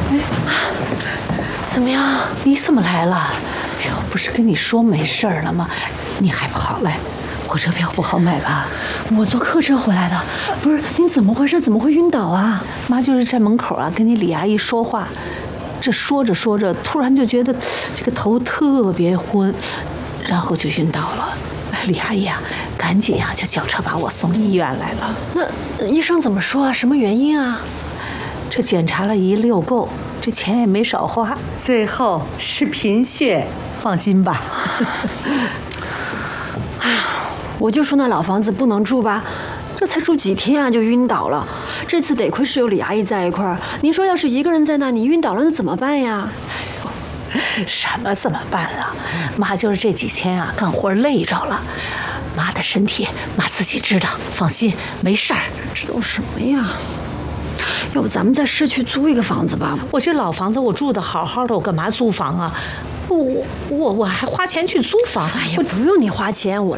怎么样？ 你怎么来了？哟，不是跟你说没事儿了吗？你还不好来？火车票不好买吧？ 我坐客车回来的。不是，您怎么回事？怎么会晕倒啊？ 妈就是在门口啊，跟你李阿姨说话，这说着说着，突然就觉得这个头特别昏，然后就晕倒了。李阿姨啊，赶紧啊就叫车把我送医院来了。 那医生怎么说啊？什么原因啊？ 这检查了一溜够，这钱也没少花，最后是贫血，放心吧。 哎呀，我就说那老房子不能住吧，这才住几天啊就晕倒了。这次得亏是有李阿姨在一块儿，您说要是一个人在那，你晕倒了那怎么办呀？ 什么怎么办啊？妈就是这几天啊干活累着了，妈的身体妈自己知道，放心，没事儿。 知道什么呀？要不咱们在市区租一个房子吧？ 我这老房子我住的好好的，我干嘛租房啊？我还花钱去租房？ 哎呀，不用你花钱，我